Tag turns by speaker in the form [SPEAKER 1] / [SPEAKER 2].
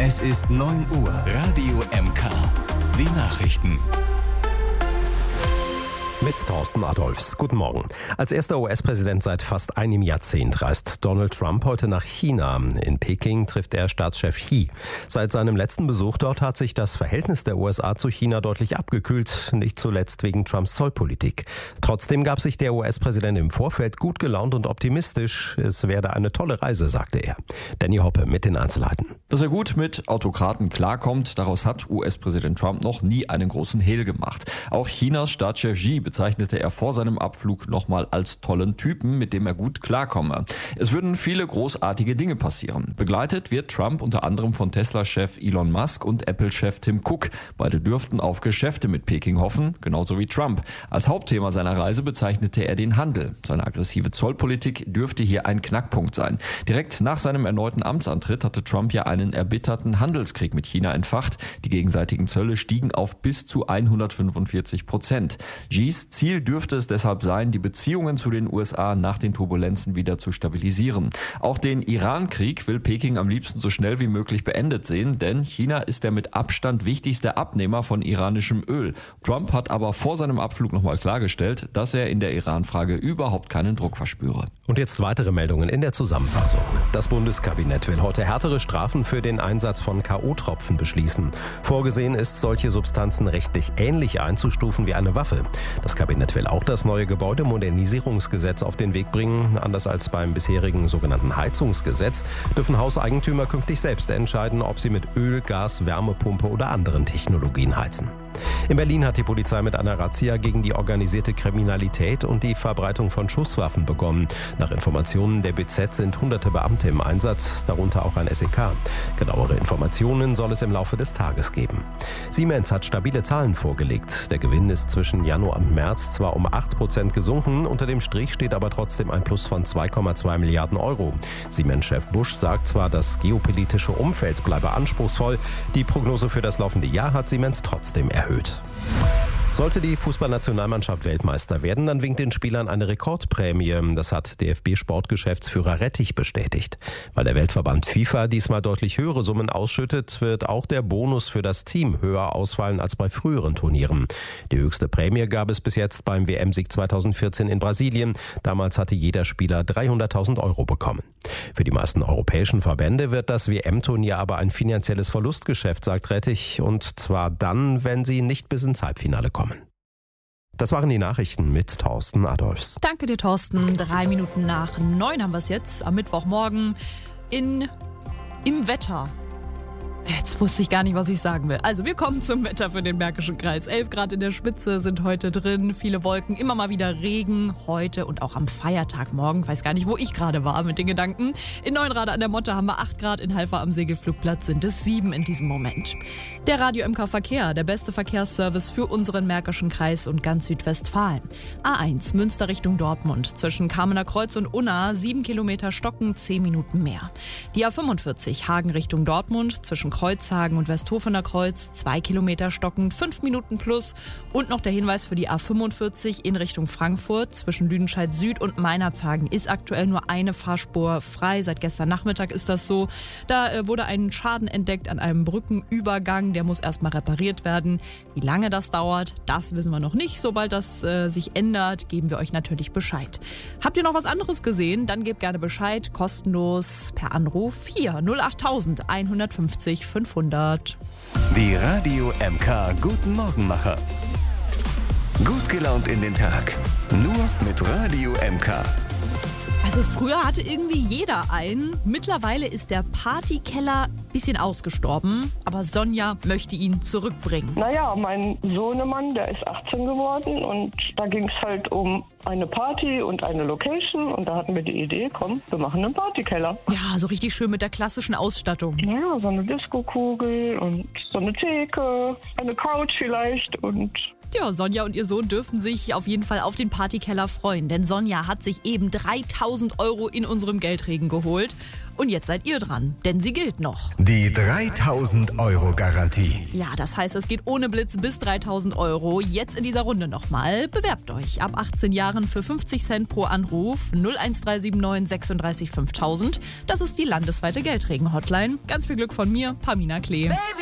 [SPEAKER 1] Es ist 9 Uhr. Radio MK. Die Nachrichten.
[SPEAKER 2] Mit Thorsten Adolphs. Guten Morgen. Als erster US-Präsident seit fast einem Jahrzehnt reist Donald Trump heute nach China. In Peking trifft er Staatschef Xi. Seit seinem letzten Besuch dort hat sich das Verhältnis der USA zu China deutlich abgekühlt, nicht zuletzt wegen Trumps Zollpolitik. Trotzdem gab sich der US-Präsident im Vorfeld gut gelaunt und optimistisch. Es werde eine tolle Reise, sagte er. Danny Hoppe mit den Einzelheiten.
[SPEAKER 3] Dass er gut mit Autokraten klarkommt, daraus hat US-Präsident Trump noch nie einen großen Hehl gemacht. Auch Chinas Staatschef Xi bezeichnete er vor seinem Abflug nochmal als tollen Typen, mit dem er gut klarkomme. Es würden viele großartige Dinge passieren. Begleitet wird Trump unter anderem von Tesla-Chef Elon Musk und Apple-Chef Tim Cook. Beide dürften auf Geschäfte mit Peking hoffen, genauso wie Trump. Als Hauptthema seiner Reise bezeichnete er den Handel. Seine aggressive Zollpolitik dürfte hier ein Knackpunkt sein. Direkt nach seinem erneuten Amtsantritt hatte Trump ja einen erbitterten Handelskrieg mit China entfacht. Die gegenseitigen Zölle stiegen auf bis zu 145%. Xis Ziel dürfte es deshalb sein, die Beziehungen zu den USA nach den Turbulenzen wieder zu stabilisieren. Auch den Iran-Krieg will Peking am liebsten so schnell wie möglich beendet sehen, denn China ist der mit Abstand wichtigste Abnehmer von iranischem Öl. Trump hat aber vor seinem Abflug nochmal klargestellt, dass er in der Iran-Frage überhaupt keinen Druck verspüre.
[SPEAKER 2] Und jetzt weitere Meldungen in der Zusammenfassung. Das Bundeskabinett will heute härtere Strafen für den Einsatz von K.O.-Tropfen beschließen. Vorgesehen ist, solche Substanzen rechtlich ähnlich einzustufen wie eine Waffe. Das Kabinett will auch das neue Gebäudemodernisierungsgesetz auf den Weg bringen. Anders als beim bisherigen sogenannten Heizungsgesetz dürfen Hauseigentümer künftig selbst entscheiden, ob sie mit Öl, Gas, Wärmepumpe oder anderen Technologien heizen. In Berlin hat die Polizei mit einer Razzia gegen die organisierte Kriminalität und die Verbreitung von Schusswaffen begonnen. Nach Informationen der BZ sind hunderte Beamte im Einsatz, darunter auch ein SEK. Genauere Informationen soll es im Laufe des Tages geben. Siemens hat stabile Zahlen vorgelegt. Der Gewinn ist zwischen Januar und März zwar um 8% gesunken, unter dem Strich steht aber trotzdem ein Plus von 2,2 Milliarden Euro. Siemens-Chef Busch sagt zwar, das geopolitische Umfeld bleibe anspruchsvoll, die Prognose für das laufende Jahr hat Siemens trotzdem erhöht. Sollte die Fußballnationalmannschaft Weltmeister werden, dann winkt den Spielern eine Rekordprämie. Das hat DFB-Sportgeschäftsführer Rettich bestätigt. Weil der Weltverband FIFA diesmal deutlich höhere Summen ausschüttet, wird auch der Bonus für das Team höher ausfallen als bei früheren Turnieren. Die höchste Prämie gab es bis jetzt beim WM-Sieg 2014 in Brasilien. Damals hatte jeder Spieler 300.000 Euro bekommen. Für die meisten europäischen Verbände wird das WM-Turnier aber ein finanzielles Verlustgeschäft, sagt Rettich. Und zwar dann, wenn sie nicht bis ins Halbfinale kommen. Das waren die Nachrichten mit Thorsten Adolphs.
[SPEAKER 4] Danke dir, Thorsten. 3 Minuten nach 9 haben wir es jetzt am Mittwochmorgen im Wetter. Jetzt wusste ich gar nicht, was ich sagen will. Also wir kommen zum Wetter für den Märkischen Kreis. 11 Grad in der Spitze sind heute drin, viele Wolken, immer mal wieder Regen. Heute und auch am Feiertag morgen, weiß gar nicht, wo ich gerade war mit den Gedanken. In Neuenrade an der Motte haben wir 8 Grad, in Halver am Segelflugplatz sind es 7 in diesem Moment. Der Radio MK Verkehr, der beste Verkehrsservice für unseren Märkischen Kreis und ganz Südwestfalen. A1 Münster Richtung Dortmund, zwischen Kamener Kreuz und Unna 7 Kilometer Stocken, 10 Minuten mehr. Die A45 Hagen Richtung Dortmund, zwischen Kreuzhagen und Westhofener Kreuz, 2 Kilometer stockend, 5 Minuten plus. Und noch der Hinweis für die A45 in Richtung Frankfurt. Zwischen Lüdenscheid Süd und Meinerzhagen ist aktuell nur eine Fahrspur frei. Seit gestern Nachmittag ist das so. Da wurde ein Schaden entdeckt an einem Brückenübergang. Der muss erstmal repariert werden. Wie lange das dauert, das wissen wir noch nicht. Sobald das sich ändert, geben wir euch natürlich Bescheid. Habt ihr noch was anderes gesehen? Dann gebt gerne Bescheid. Kostenlos per Anruf hier 08000 150 500.
[SPEAKER 1] Die Radio MK Guten Morgenmacher. Gut gelaunt in den Tag. Nur mit Radio MK.
[SPEAKER 4] Also früher hatte irgendwie jeder einen. Mittlerweile ist der Partykeller ein bisschen ausgestorben. Aber Sonja möchte ihn zurückbringen.
[SPEAKER 5] Naja, mein Sohnemann, der ist 18 geworden und da ging es halt um eine Party und eine Location und da hatten wir die Idee, komm, wir machen einen Partykeller.
[SPEAKER 4] Ja, so richtig schön mit der klassischen Ausstattung.
[SPEAKER 5] Ja, so eine Disco-Kugel und so eine Theke, eine Couch vielleicht und...
[SPEAKER 4] Ja, Sonja und ihr Sohn dürfen sich auf jeden Fall auf den Partykeller freuen, denn Sonja hat sich eben 3000 3.000 Euro in unserem Geldregen geholt. Und jetzt seid ihr dran, denn sie gilt noch.
[SPEAKER 1] Die 3.000 Euro Garantie.
[SPEAKER 4] Ja, das heißt, es geht ohne Blitz bis 3.000 Euro. Jetzt in dieser Runde nochmal. Bewerbt euch ab 18 Jahren für 50 Cent pro Anruf 01379 36 5000. Das ist die landesweite Geldregen-Hotline. Ganz viel Glück von mir, Pamina Klee.
[SPEAKER 6] Baby.